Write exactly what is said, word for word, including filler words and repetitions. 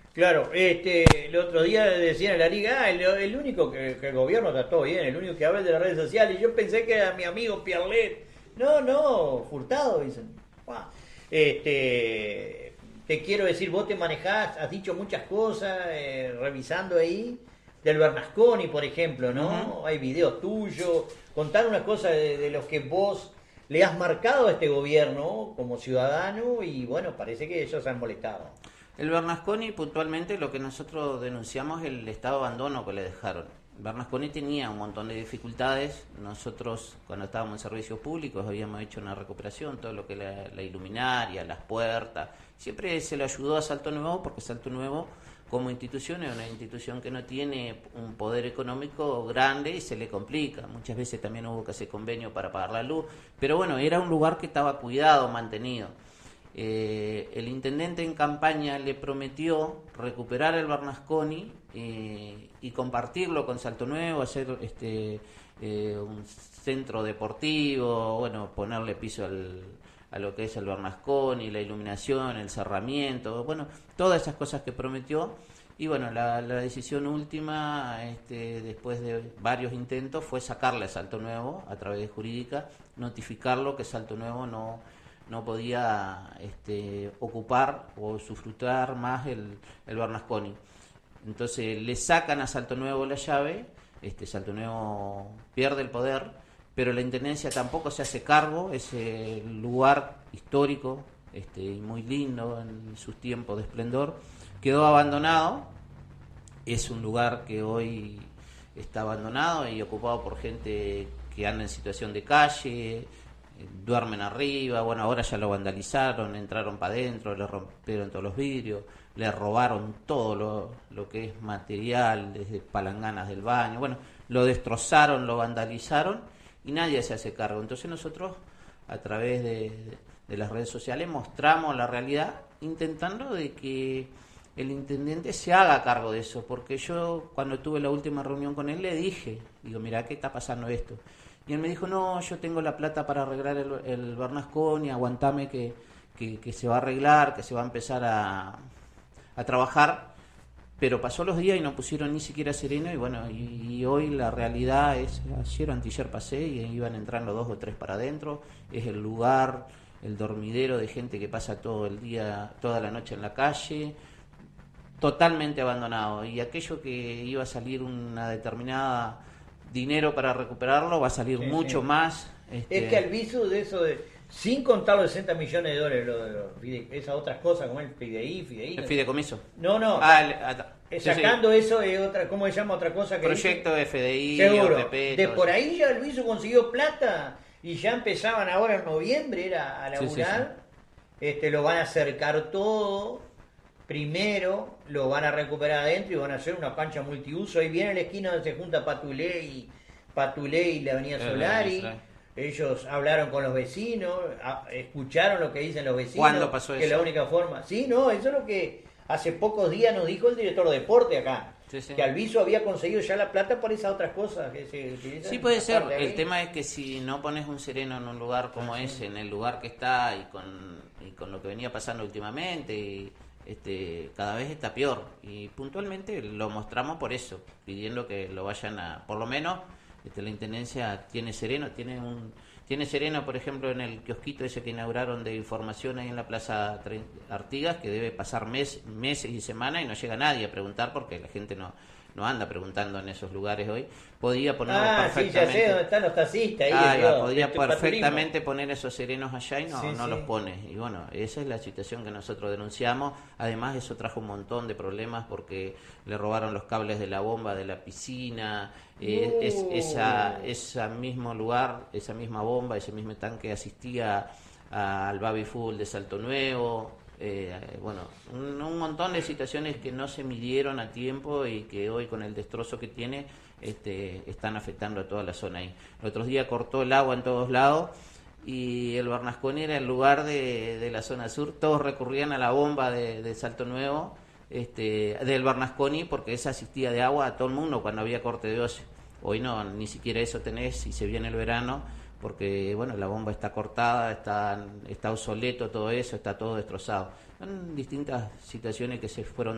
Claro, este, el otro día decían en la liga, ah, el, el único que, que el gobierno está todo bien, el único que habla de las redes sociales, y yo pensé que era mi amigo Pierlet. No, no, Furtado, dicen. Buah. Este, te quiero decir, vos te manejás, has dicho muchas cosas, eh, revisando ahí, del Bernasconi, por ejemplo, ¿no? Ujú. Hay videos tuyos, contar unas cosas de, de los que vos le has marcado a este gobierno como ciudadano, y bueno, parece que ellos se han molestado. El Bernasconi, puntualmente, lo que nosotros denunciamos es el estado de abandono que le dejaron. Bernasconi tenía un montón de dificultades. Nosotros, cuando estábamos en servicios públicos, habíamos hecho una recuperación, todo lo que la, la iluminaria, las puertas. Siempre se le ayudó a Salto Nuevo, porque Salto Nuevo, como institución, es una institución que no tiene un poder económico grande y se le complica. Muchas veces también hubo que hacer convenio para pagar la luz. Pero bueno, era un lugar que estaba cuidado, mantenido. Eh, el intendente en campaña le prometió recuperar el Bernasconi eh, y compartirlo con Salto Nuevo, hacer este eh, un centro deportivo, bueno, ponerle piso al, a lo que es el Bernasconi, la iluminación, el cerramiento, bueno, todas esas cosas que prometió. Y bueno, la, la decisión última, este, después de varios intentos, fue sacarle a Salto Nuevo a través de jurídica, notificarlo que Salto Nuevo no no podía este, ocupar o usufructuar más el, el Bernasconi. Entonces le sacan a Salto Nuevo la llave, este Salto Nuevo pierde el poder, pero la Intendencia tampoco se hace cargo, ese lugar histórico este, y muy lindo en sus tiempos de esplendor, quedó abandonado, es un lugar que hoy está abandonado y ocupado por gente que anda en situación de calle, duermen arriba, bueno, ahora ya lo vandalizaron, entraron para adentro, le rompieron todos los vidrios, le robaron todo lo, lo que es material, desde palanganas del baño, bueno, lo destrozaron, lo vandalizaron y nadie se hace cargo. Entonces nosotros, a través de, de las redes sociales, mostramos la realidad, intentando de que el intendente se haga cargo de eso, porque yo cuando tuve la última reunión con él le dije, digo, mira, ¿qué está pasando esto? Y él me dijo, no, yo tengo la plata para arreglar el, el Bernasconi, aguantame que, que, que se va a arreglar, que se va a empezar a, a trabajar. Pero pasó los días y no pusieron ni siquiera sereno y bueno, y, y hoy la realidad es, ayer o anteayer pasé y iban entrando dos o tres para adentro, es el lugar, el dormidero de gente que pasa todo el día, toda la noche en la calle, totalmente abandonado. Y aquello que iba a salir una determinada dinero para recuperarlo va a salir Sí, mucho sí. más. Este... Es que al viso de eso de, sin contar los sesenta millones de dólares, lo de los fide- esas otras cosas como el Fidei, Fidei. el fideicomiso. No, no, Ah, el, ah, eh, sí, sí. sacando eso de otra, ¿cómo se llama otra cosa que Proyecto dice? de F D I, Seguro. O P P, De todo por eso. ahí ya el viso consiguió plata y ya empezaban ahora en noviembre era a Sí, sí, laburar. Este, lo van a acercar todo. Primero lo van a recuperar adentro y van a hacer una cancha multiuso. Ahí viene la esquina donde se junta Patulé y Patulé y la Avenida Eh, Solari. Solari. Ellos hablaron con los vecinos, a- escucharon lo que dicen los vecinos. ¿Cuándo pasó que eso? la única forma. Sí, no, eso es lo que hace pocos días nos dijo el director de deporte acá. Sí, sí. Que Alviso había conseguido ya la plata por esas otras cosas que se utilizan. Sí, puede ser. aparte ahí. El tema es que si no pones un sereno en un lugar como ese, en el lugar que está y con, y con lo que venía pasando últimamente, y, este, cada vez está peor. Y puntualmente lo mostramos por eso, pidiendo que lo vayan a, por lo menos, este, la Intendencia tiene sereno, tiene un tiene sereno, por ejemplo, en el kiosquito ese que inauguraron de información ahí en la Plaza Tre- Artigas, que debe pasar mes, meses y semanas y no llega nadie a preguntar porque la gente no no anda preguntando en esos lugares hoy. Podía ponerlo Ah, sí, ya perfectamente. sé dónde están los taxistas. Ahí, Ah, digo, podía este, para perfectamente poner esos serenos allá y no, Sí, no sí. los pone. Y bueno, esa es la situación que nosotros denunciamos. Además, eso trajo un montón de problemas porque le robaron los cables de la bomba de la piscina. Eh, es, No. esa, ese mismo lugar, esa misma bomba, ese mismo tanque asistía a- al Baby Fútbol de Salto Nuevo. Eh, bueno, un, un montón de situaciones que no se midieron a tiempo y que hoy con el destrozo que tiene este, están afectando a toda la zona ahí. El otro día cortó el agua en todos lados y el Bernasconi era el lugar de, de la zona sur, todos recurrían a la bomba de, de Salto Nuevo, este, del Bernasconi, porque esa asistía de agua a todo el mundo cuando había corte de olla. Hoy no, ni siquiera eso tenés y se viene el verano porque bueno, la bomba está cortada, está, está obsoleto todo eso, está todo destrozado. Son distintas situaciones que se fueron